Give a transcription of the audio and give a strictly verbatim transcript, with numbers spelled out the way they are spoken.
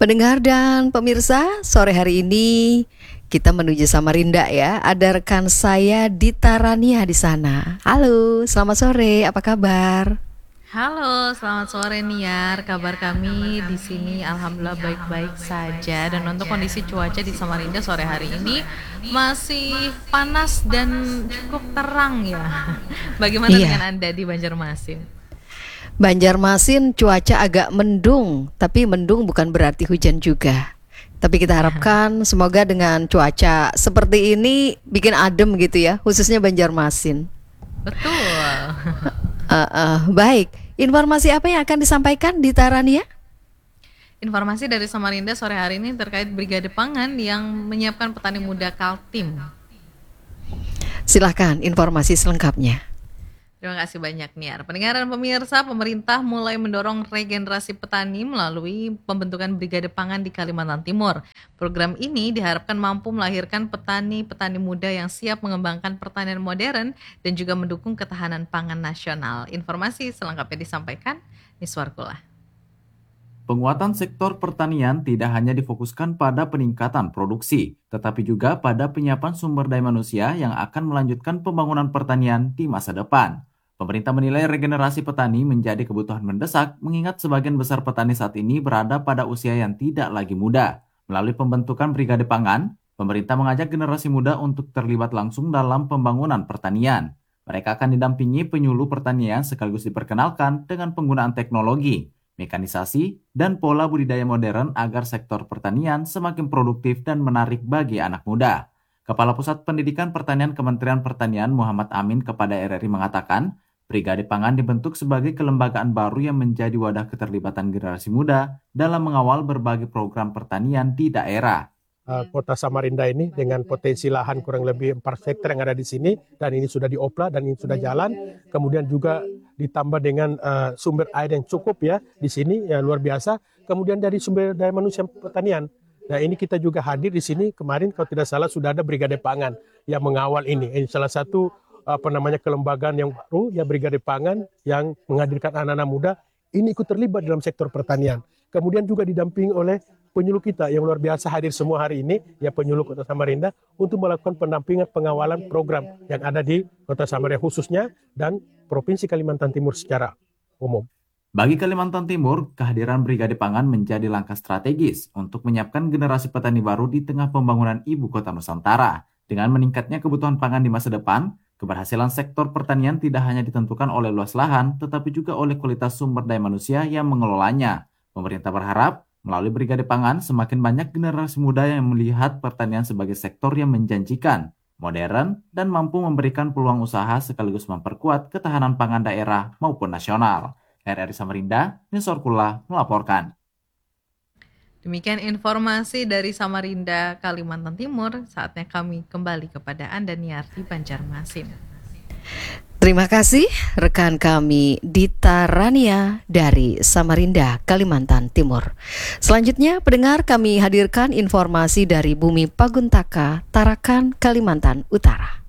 Pendengar dan pemirsa, sore hari ini kita menuju Samarinda ya. Ada rekan saya Dita Rania di sana. Halo, selamat sore. Apa kabar? Halo, selamat sore Niar. Kabar kami di sini alhamdulillah baik-baik saja. Dan untuk kondisi cuaca di Samarinda sore hari ini masih panas dan cukup terang ya. Bagaimana Iya, dengan Anda di Banjarmasin? Banjarmasin cuaca agak mendung, tapi mendung bukan berarti hujan juga. Tapi kita harapkan semoga dengan cuaca seperti ini bikin adem gitu ya, khususnya Banjarmasin. Betul. Uh, uh, baik, informasi apa yang akan disampaikan di Tarania? Informasi dari Samarinda sore hari ini terkait Brigade Pangan yang menyiapkan petani muda Kaltim. Silahkan informasi selengkapnya. Terima kasih banyak Niar. Pendengar dan pemirsa, pemerintah mulai mendorong regenerasi petani melalui pembentukan Brigade Pangan di Kalimantan Timur. Program ini diharapkan mampu melahirkan petani-petani muda yang siap mengembangkan pertanian modern dan juga mendukung ketahanan pangan nasional. Informasi selengkapnya disampaikan Niswarkula. Penguatan sektor pertanian tidak hanya difokuskan pada peningkatan produksi, tetapi juga pada penyiapan sumber daya manusia yang akan melanjutkan pembangunan pertanian di masa depan. Pemerintah menilai regenerasi petani menjadi kebutuhan mendesak mengingat sebagian besar petani saat ini berada pada usia yang tidak lagi muda. Melalui pembentukan Brigade Pangan, pemerintah mengajak generasi muda untuk terlibat langsung dalam pembangunan pertanian. Mereka akan didampingi penyuluh pertanian sekaligus diperkenalkan dengan penggunaan teknologi, mekanisasi, dan pola budidaya modern agar sektor pertanian semakin produktif dan menarik bagi anak muda. Kepala Pusat Pendidikan Pertanian Kementerian Pertanian Muhammad Amin kepada R R I mengatakan, Brigade Pangan dibentuk sebagai kelembagaan baru yang menjadi wadah keterlibatan generasi muda dalam mengawal berbagai program pertanian di daerah. Kota Samarinda ini dengan potensi lahan kurang lebih empat hektar yang ada di sini, dan ini sudah diopla dan ini sudah jalan. Kemudian juga ditambah dengan uh, sumber air yang cukup ya di sini, ya luar biasa. Kemudian dari sumber daya manusia pertanian. Nah ini kita juga hadir di sini kemarin kalau tidak salah sudah ada Brigade Pangan yang mengawal ini. Ini salah satu apa namanya kelembagaan yang baru ya, Brigade Pangan yang menghadirkan anak-anak muda ini ikut terlibat dalam sektor pertanian. Kemudian juga didampingi oleh penyuluh kita yang luar biasa hadir semua hari ini ya, penyuluh Kota Samarinda untuk melakukan pendampingan pengawalan program yang ada di Kota Samarinda khususnya dan Provinsi Kalimantan Timur secara umum. Bagi Kalimantan Timur, kehadiran Brigade Pangan menjadi langkah strategis untuk menyiapkan generasi petani baru di tengah pembangunan Ibu Kota Nusantara. Dengan meningkatnya kebutuhan pangan di masa depan, keberhasilan sektor pertanian tidak hanya ditentukan oleh luas lahan, tetapi juga oleh kualitas sumber daya manusia yang mengelolanya. Pemerintah berharap, melalui Brigade Pangan, semakin banyak generasi muda yang melihat pertanian sebagai sektor yang menjanjikan, modern, dan mampu memberikan peluang usaha sekaligus memperkuat ketahanan pangan daerah maupun nasional. R R I Samarinda, Niswarkula melaporkan. Demikian informasi dari Samarinda, Kalimantan Timur. Saatnya kami kembali kepada Anda Niar di Banjarmasin. Terima kasih rekan kami Dita Rania dari Samarinda, Kalimantan Timur. Selanjutnya pendengar kami hadirkan informasi dari Bumi Paguntaka, Tarakan, Kalimantan Utara.